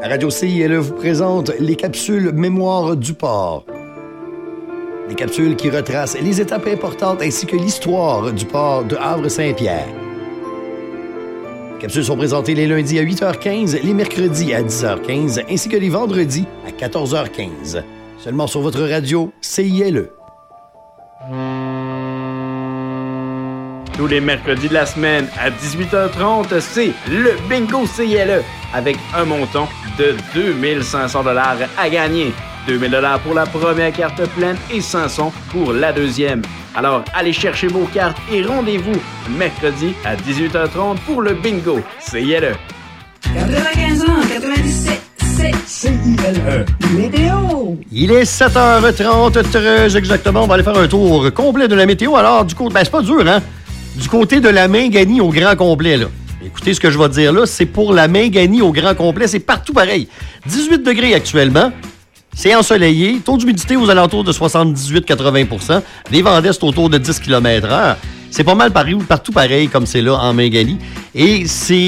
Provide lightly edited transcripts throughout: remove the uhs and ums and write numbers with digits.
La radio CILE vous présente les capsules Mémoire du port. Des capsules qui retracent les étapes importantes ainsi que l'histoire du port de Havre-Saint-Pierre. Les capsules sont présentées les lundis à 8h15, les mercredis à 10h15 ainsi que les vendredis à 14h15. Seulement sur votre radio CILE. Tous les mercredis de la semaine à 18h30, c'est le Bingo CILE avec un montant de 2500 $ à gagner. 2000 $ pour la première carte pleine et 500 pour la deuxième. Alors, allez chercher vos cartes et rendez-vous mercredi à 18h30 pour le Bingo CILE. 95 ans, 97, c'est CILE. Météo! Il est 7h30, très exactement. On va aller faire un tour complet de la météo. Alors, du coup, c'est pas dur, hein? Du côté de la Mingani au grand complet, là. Écoutez ce que je vais dire là, c'est pour la Mingani au grand complet, c'est partout pareil. 18 degrés actuellement, c'est ensoleillé, taux d'humidité aux alentours de 78-80%, les vents d'est autour de 10 km/h. C'est pas mal partout pareil comme c'est là en Mingani. Et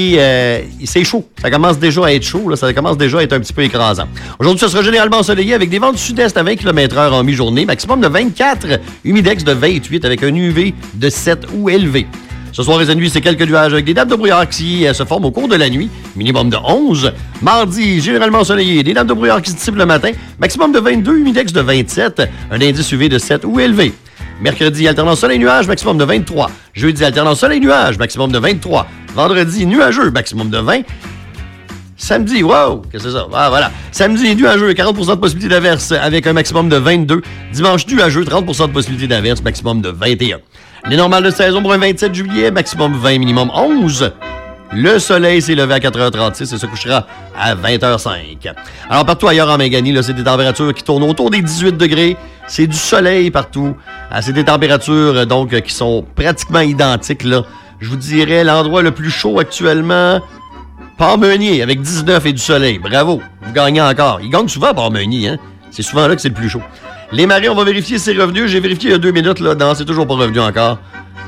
c'est chaud. Ça commence déjà à être chaud. Là. Ça commence déjà à être un petit peu écrasant. Aujourd'hui, ce sera généralement ensoleillé avec des vents du sud-est à 20 km/h en mi-journée. Maximum de 24. Humidex de 28 avec un UV de 7 ou élevé. Ce soir et cette nuit, c'est quelques nuages avec des nappes de brouillard qui se forment au cours de la nuit. Minimum de 11. Mardi, généralement ensoleillé. Des nappes de brouillard qui se dissipent le matin. Maximum de 22. Humidex de 27. Un indice UV de 7 ou élevé. Mercredi, alternance soleil-nuage, maximum de 23. Jeudi, alternance soleil-nuage, maximum de 23. Vendredi, nuageux, maximum de 20. Samedi, wow, qu'est-ce que c'est ça? Ah, voilà. Samedi, nuageux, 40% de possibilité d'averse avec un maximum de 22. Dimanche, nuageux, 30% de possibilité d'averse, maximum de 21. Les normales de saison pour un 27 juillet, maximum 20, minimum 11. Le soleil s'est levé à 4h36 et se couchera à 20h05. Alors, partout ailleurs en Mingani, là, c'est des températures qui tournent autour des 18 degrés. C'est du soleil partout. C'est des températures, donc, qui sont pratiquement identiques, là. Je vous dirais, l'endroit le plus chaud actuellement, Port-Meunier, avec 19 et du soleil. Bravo, vous gagnez encore. Ils gagnent souvent à Port-Meunier, hein. C'est souvent là que c'est le plus chaud. Les marées, on va vérifier si c'est revenu. J'ai vérifié il y a 2 minutes, là. Non, c'est toujours pas revenu encore.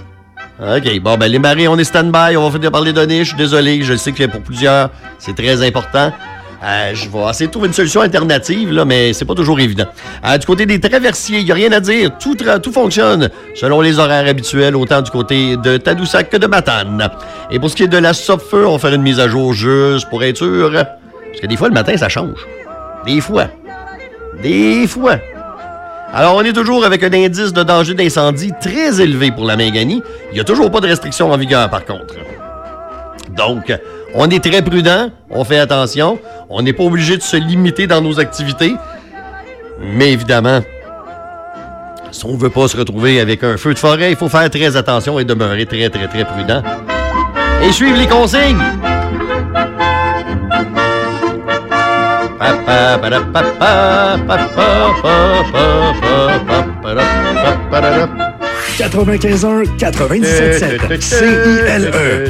OK, bon, ben les marées, on est stand-by. On va finir par les donner. Je suis désolé. Je sais que pour plusieurs, c'est très important. Je vais essayer de trouver une solution alternative, là, mais c'est pas toujours évident. Du côté des traversiers, il n'y a rien à dire. Tout fonctionne selon les horaires habituels, autant du côté de Tadoussac que de Matane. Et pour ce qui est de la stop-feu, on va faire une mise à jour juste pour être sûr. Parce que des fois, le matin, ça change. Des fois. Alors, on est toujours avec un indice de danger d'incendie très élevé pour la Mingani. Il n'y a toujours pas de restrictions en vigueur, par contre. Donc, on est très prudent, on fait attention. On n'est pas obligé de se limiter dans nos activités. Mais évidemment, si on ne veut pas se retrouver avec un feu de forêt, il faut faire très attention et demeurer très, très, très prudent. Et suivre les consignes. 95.1, 97.7, CILE.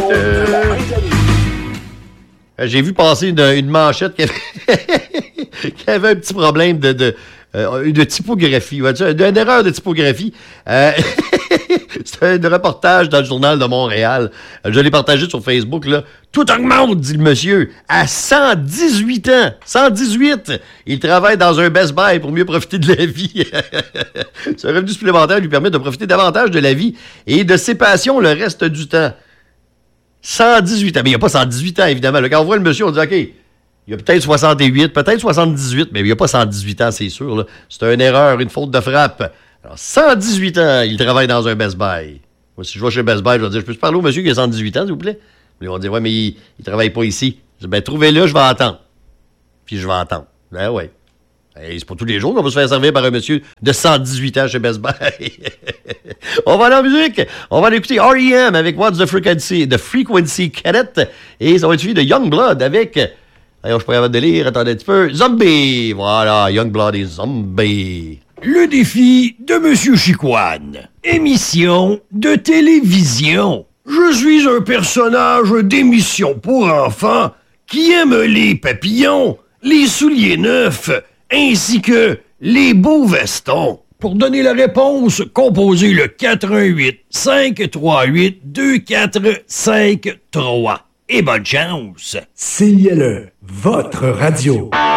J'ai vu passer une manchette qui avait un petit problème de typographie. Une erreur de typographie. C'est un reportage dans le Journal de Montréal. Je l'ai partagé sur Facebook. Là. Tout augmente, dit le monsieur, à 118 ans. 118! Il travaille dans un Best Buy pour mieux profiter de la vie. Ce revenu supplémentaire lui permet de profiter davantage de la vie et de ses passions le reste du temps. 118 ans. Mais il n'y a pas 118 ans, évidemment. Là, quand on voit le monsieur, on dit, OK, il y a peut-être 68, peut-être 78, mais il n'y a pas 118 ans, c'est sûr. Là. C'est une erreur, une faute de frappe. Alors, 118 ans, il travaille dans un Best Buy. Moi, si je vais chez Best Buy, je vais dire, je peux parler au monsieur qui a 118 ans, s'il vous plaît? Ils vont dire, ouais, mais il travaille pas ici. Je dis, ben, trouvez-le, je vais attendre. Puis je vais attendre. Ben, ouais. Hey, c'est pas tous les jours qu'on va se faire servir par un monsieur de 118 ans chez Best Buy. On va aller en musique. On va aller écouter R.E.M. avec What's the Frequency Cadet. Et ça va être suivi de Youngblood avec... je pourrais avoir de lire, attendez un petit peu. Zombie. Voilà, Youngblood et Zombie. Le défi de Monsieur Chicoine. Émission de télévision. Je suis un personnage d'émission pour enfants qui aime les papillons, les souliers neufs, ainsi que les beaux vestons. Pour donner la réponse, composez le 418-538-2453. et bonne chance. CILE, votre radio.